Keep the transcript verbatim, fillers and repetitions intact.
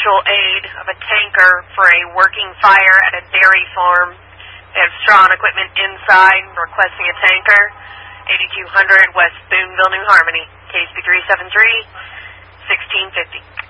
mutual aid of a tanker for a working fire at a dairy farm. They have Strawn equipment inside requesting a tanker. eighty-two hundred West Boonville, New Harmony. Case B three seven three, sixteen fifty.